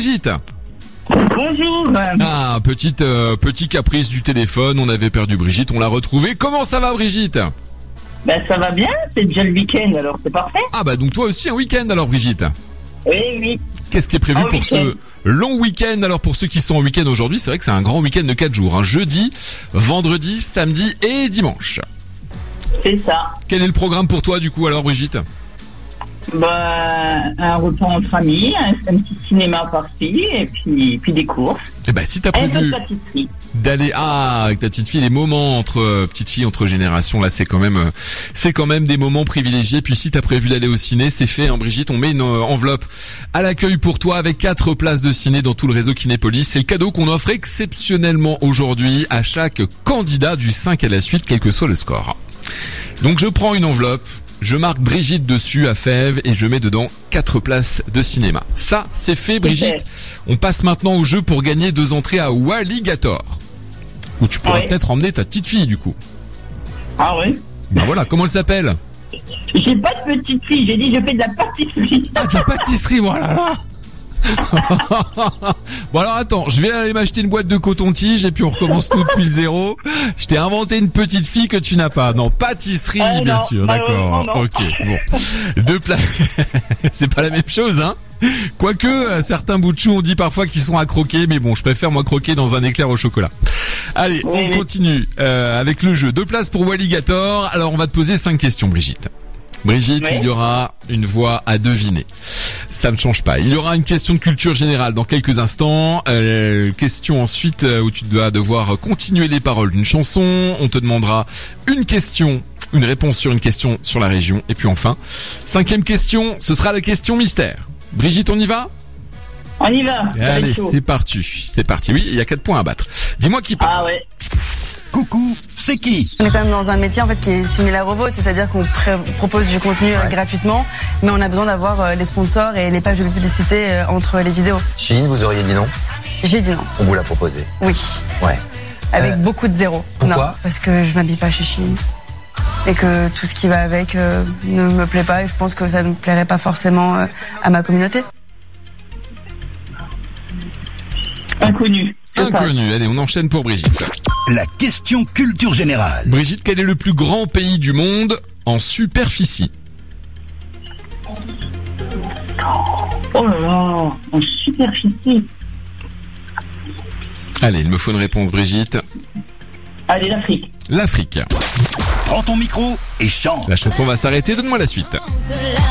Brigitte. Bonjour. Ah, petit caprice du téléphone, on avait perdu Brigitte, on l'a retrouvée. Comment ça va Brigitte? Ben ça va bien, c'est déjà le week-end, alors c'est parfait. Ah bah donc toi aussi un week-end alors Brigitte. Oui. Qu'est-ce qui est prévu pour ce long week-end? Alors pour ceux qui sont en week-end aujourd'hui, c'est vrai que c'est un grand week-end de 4 jours. Jeudi, vendredi, samedi et dimanche. C'est ça. Quel est le programme pour toi du coup alors Brigitte? Un repas entre amis, un petit cinéma par-ci, et puis des courses. Eh ben si t'as prévu d'aller avec ta petite fille, les moments entre petites filles, entre générations, là c'est quand même des moments privilégiés. Puis si t'as prévu d'aller au ciné, c'est fait hein, Brigitte, on met une enveloppe à l'accueil pour toi avec 4 places de ciné dans tout le réseau Kinépolis. C'est le cadeau qu'on offre exceptionnellement aujourd'hui à chaque candidat du 5 à la suite, quel que soit le score. Donc je prends une enveloppe, je marque Brigitte dessus à Fèves et je mets dedans 4 places de cinéma. Ça, c'est fait Brigitte. On passe maintenant au jeu pour gagner 2 entrées à Walligator. Où tu pourras peut-être emmener ta petite fille du coup. Ah oui. Ben voilà, comment elle s'appelle? J'ai pas de petite fille, j'ai dit je fais de la pâtisserie. Ah, de la pâtisserie, voilà là. Bon alors attends, je vais aller m'acheter une boîte de coton-tige et puis on recommence tout depuis le zéro. Je t'ai inventé une petite fille que tu n'as pas. Non, pâtisserie bien sûr, d'accord. Ok, bon. 2 places. C'est pas la même chose hein. Quoique certains bouts de chou on dit parfois qu'ils sont à croquer, mais bon, je préfère moi croquer dans un éclair au chocolat. Allez, on continue avec le jeu. 2 places pour Walligator. Alors on va te poser 5 questions Brigitte. Brigitte, il y aura une voix à deviner. Ça ne change pas. Il y aura une question de culture générale dans quelques instants. Question ensuite où tu dois devoir continuer les paroles d'une chanson. On te demandera une réponse sur une question sur la région. Et puis enfin, 5e question, ce sera la question mystère. Brigitte, on y va? On y va. Allez, c'est parti. Oui, il y a 4 points à battre. Dis-moi qui parle. Ah ouais. Coucou, c'est qui? On est quand même dans un métier en fait qui est similaire au vôtre, c'est-à-dire qu'on propose du contenu gratuitement, mais on a besoin d'avoir les sponsors et les pages de publicité entre les vidéos. Chine, vous auriez dit non? J'ai dit non. On vous l'a proposé? Oui. Ouais. Avec beaucoup de zéros. Pourquoi? Non, parce que je m'habille pas chez Chine. Et que tout ce qui va avec ne me plaît pas et je pense que ça ne plairait pas forcément à ma communauté. Inconnu. Allez, on enchaîne pour Brigitte. La question culture générale. Brigitte, quel est le plus grand pays du monde en superficie? Oh là là, en superficie. Allez, il me faut une réponse Brigitte. Allez, l'Afrique. L'Afrique. Prends ton micro et chante. La chanson va s'arrêter, donne-moi la suite.